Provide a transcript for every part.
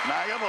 นายครับผม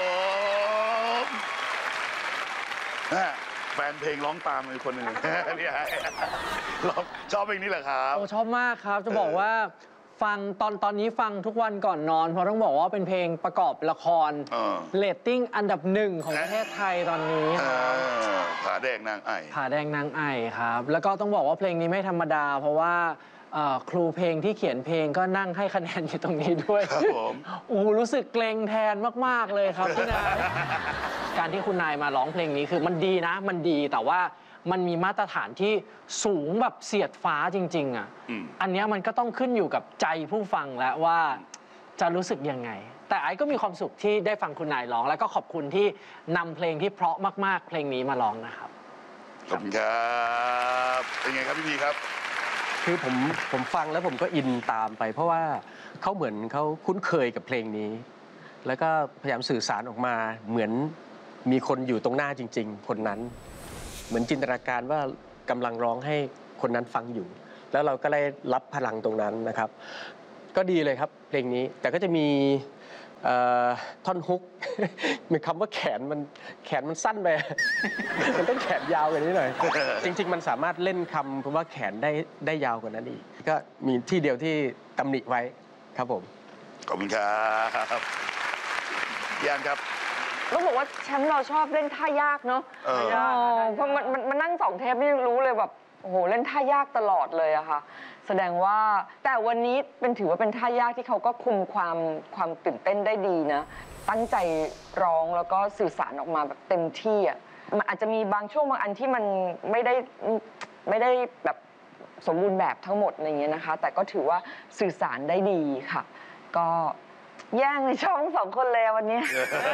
แฟนเพลงร้องตามเลยคนหนึ่งพี่ไอ้ชอบเพลงนี้เหรอครับโอ้ชอบมากครับจะบอกว่าฟังตอนนี้ฟังทุกวันก่อนนอนเพราะต้องบอกว่าเป็นเพลงประกอบละครเรตติ้งอันดับ1ของประเทศไทยตอนนี้ผาแดงนางไอ่ผาแดงนางไอ่ครับแล้วก็ต้องบอกว่าเพลงนี้ไม่ธรรมดาเพราะว่าครูเพลงที่เขียนเพลงก็นั่งให้คะแนนอยู่ตรงนี้ด้วยครับผมรู้สึกเกรงแทนมากๆเลยครับพี่นายการที่คุณนายมาร้องเพลงนี้คือมันดีนะมันดีแต่ว่ามันมีมาตรฐานที่สูงแบบเสียดฟ้าจริงๆอ่ะอันนี้มันก็ต้องขึ้นอยู่กับใจผู้ฟังแล้วว่าจะรู้สึกยังไงแต่ไอ้ก็มีความสุขที่ได้ฟังคุณนายร้องแล้วก็ขอบคุณที่นำเพลงที่เพราะมากๆเพลงนี้มาร้องนะครับขอบคุณครับเป็นไงครับพี่พีครับคือผมฟังแล้วผมก็อินตามไปเพราะว่าเขาเหมือนเขาคุ้นเคยกับเพลงนี้แล้วก็พยายามสื่อสารออกมาเหมือนมีคนอยู่ตรงหน้าจริงๆคนนั้นเหมือนจินตนาการว่ากำลังร้องให้คนนั้นฟังอยู่แล้วเราก็ได้รับพลังตรงนั้นนะครับก็ดีเลยครับเพลงนี้แต่ก็จะมีท่อนฮุกมีคำว่าแขนมันสั้นไป มันต้องแขนยาวกว่านี้หน่อย จริงๆมันสามารถเล่นคำว่าแขนได้ยาวกว่านั้นอีกก็มีที่เดียวที่ตำหนิไว้ครับผมขอบคุณครับพี่อันครับต้องบอกว่าแชมป์เราชอบเล่นท่ายากเนาะเพราะมันนั่ง2 เทปนี่รู้เลยแบบโอ้โหเล่นท่ายากตลอดเลยอะค่ะแสดงว่าแต่วันนี้ถือว่าเป็นท่ายากที่เขาก็คุมความตื่นเต้นได้ดีนะตั้งใจร้องแล้วก็สื่อสารออกมาแบบเต็มที่อะมันอาจจะมีบางช่วงบางอันที่มันไม่ได้แบบสมบูรณ์แบบทั้งหมดอะไรเงี้ยนะคะแต่ก็ถือว่าสื่อสารได้ดีค่ะก็แย่งในช่อง2 คนเลยวันนี้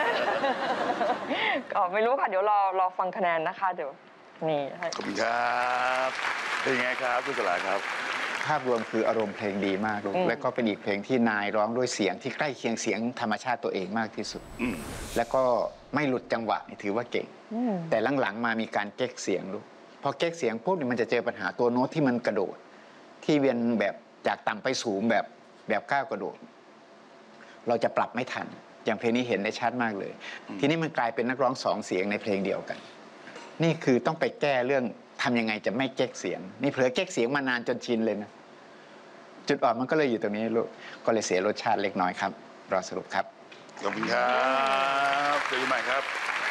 ก็ไม่รู้ค่ะเดี๋ยวรอฟังคะแนนนะคะเดี๋ยวนี่ขอบคุณครับเป็นไงครับคุณสลาครับภาพรวมคืออารมณ์เพลงดีมากลูกและก็เป็นอีกเพลงที่นายร้องด้วยเสียงที่ใกล้เคียงเสียงธรรมชาติตัวเองมากที่สุดแล้วก็ไม่หลุดจังหวะถือว่าเก่งแต่หลังๆมามีการเก๊กเสียงลูกพอเก๊กเสียงปุ๊บเนี่ยมันจะเจอปัญหาตัวโน้ตที่มันกระโดดที่เวียนแบบจากต่ำไปสูงแบบก้าวกระโดดเราจะปรับไม่ทันอย่างเพลงนี้เห็นได้ชัดมากเลยทีนี้มันกลายเป็นนักร้อง2 เสียงในเพลงเดียวกันนี่คือต้องไปแก้เรื่องทำยังไงจะไม่เก๊กเสียงนี่เผลอเก๊กเสียงมานานจนชินเลยนะจุดอ่อนมันก็เลยอยู่ตรงนี้ลูกก็เลยเสียรสชาติเล็กน้อยครับรอสรุปครับขอบคุณครับเจอกันใหม่ครับ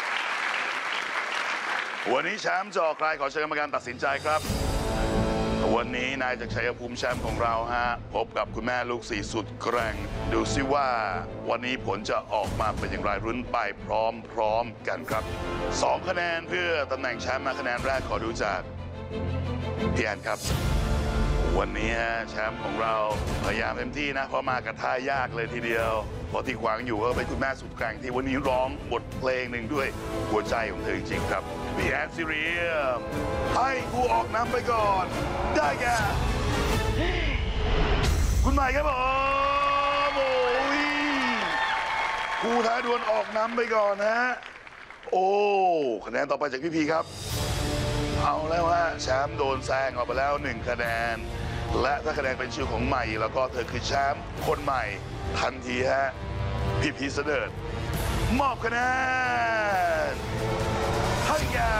วันนี้แชมป์จะออกใครขอเชิญกรรมการตัดสินใจครับวันนี้นายจากชัยภูมิแชมป์ของเราพบกับคุณแม่ลูก4สุดแกร่งดูซิว่าวันนี้ผลจะออกมาเป็นอย่างไรรุ้นไปพร้อมกันครับ2 คะแนนเพื่อตำแหน่งแชมป์คะแนนแรกขอดูจากพี่แอนครับวันนี้แชมป์ของเราพยายามเต็มที่นะเพราะมากับท่ายากเลยทีเดียวเพราะที่ขวางอยู่ก็เป็นคุณแม่สุดแกร่งที่วันนี้ร้องบทเพลงหนึ่งด้วยหัวใจของเธอจริงๆครับพี่แอนซิเรียมให้ผู้ออกนำไปก่อนได้แก่คุณใหม่ครับผมโอ้ยผู้ท้าดวลออกนำไปก่อนโอ้คะแนนต่อไปจากพี่พีครับเอาแล้วแชมป์โดนแซงออกไปแล้ว1 คะแนนและถ้าคะแนนเป็นชื่อของใหม่แล้วก็เธอคือแชมป์คนใหม่ทันทีพี่พีเสด็จมอบคะแนนให้แก่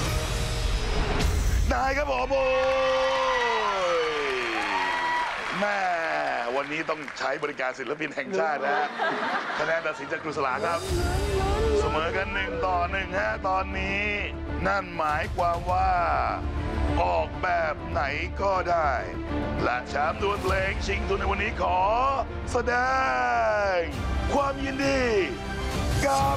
นายครับผมโอ้ยแม่วันนี้ต้องใช้บริการศิลปินแห่งชาติคะแนนตัดสินจากครูสลาครับเสมอกัน1-1ตอนนี้นั่นหมายความว่าออกแบบไหนก็ได้และแชมป์ดวลเพลงชิงทุนในวันนี้ขอแสดงความยินดีกับ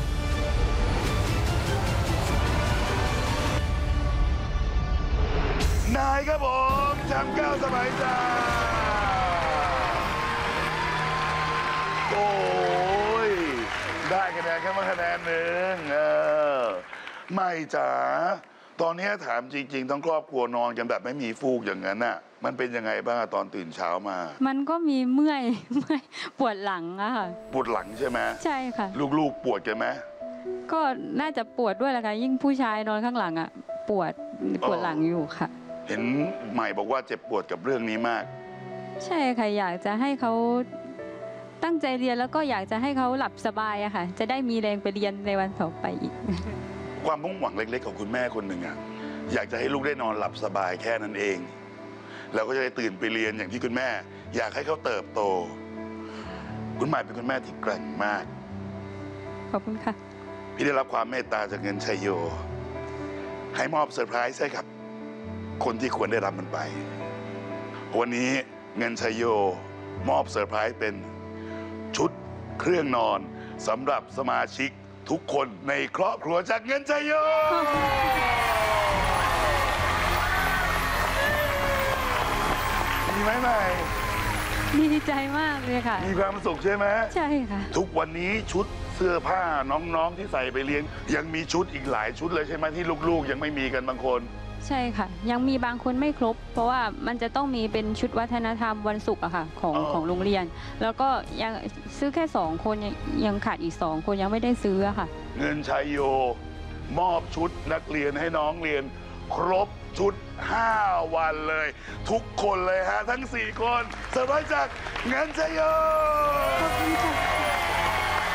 นายครับผมแชมป์แก้วสบายใจโอ้ยได้คะแนนแค่มาคะแนนหนึ่งไม่จ๋าตอนนี้ถามจริงๆทั้งครอบครัวนอนกันแบบไม่มีฟูกอย่างนั้นมันเป็นยังไงบ้างตอนตื่นเช้ามามันก็มีเมื่อยปวดหลังอะค่ะปวดหลังใช่ไหมใช่ค่ะลูกๆปวดกันไหมก็น่าจะปวดด้วยแหละค่ะยิ่งผู้ชายนอนข้างหลังปวดหลังอยู่ค่ะเห็นใหม่บอกว่าเจ็บปวดกับเรื่องนี้มากใช่ค่ะอยากจะให้เขาตั้งใจเรียนแล้วก็อยากจะให้เขาหลับสบายอะค่ะ จะได้มีแรงไปเรียนในวันต่อไปอีกความมุ่งหวังเล็กๆของคุณแม่คนหนึ่งอะอยากจะให้ลูกได้นอนหลับสบายแค่นั้นเองแล้วก็จะได้ตื่นไปเรียนอย่างที่คุณแม่ อยากให้เขาเติบโต คุณหมายเป็นคุณแม่ที่แกร่งมากขอบคุณค่ะพี่ได้รับความเมตตาจากเงินชัยโย ให้มอบเซอร์ไพรส์ให้กับคนที่ควรได้รับมันไป วันนี้เงินชัยโยมอบเซอร์ไพรส์เป็นชุดเครื่องนอนสำหรับสมาชิกทุกคนในครอบครัวจากเงินชัยโย มีไหมใหม่ดีใจมากเลยค่ะมีความสุขใช่ไหมใช่ค่ะทุกวันนี้ชุดเสื้อผ้าน้องๆที่ใส่ไปเรียนยังมีชุดอีกหลายชุดเลยใช่ไหมที่ลูกๆยังไม่มีกันบางคนใช่ค่ะ ยังมีบางคนไม่ครบ เพราะว่ามันจะต้องมีเป็นชุดวัฒนธรรมวันศุกร์อะค่ะของโรงเรียน แล้วก็ยังซื้อแค่2 คนยังขาดอีก2 คนยังไม่ได้ซื้ออะค่ะเงินชัยโย มอบชุดนักเรียนให้น้องเรียน ครบชุด 5 วันเลย ทุกคนเลยฮะทั้ง 4 คนเซอร์ไพรส์จากเงินชัยโยขอบคุณค่ะ